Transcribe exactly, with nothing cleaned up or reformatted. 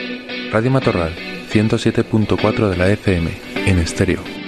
Radio Matorral, ciento siete punto cuatro de la F M, en estéreo.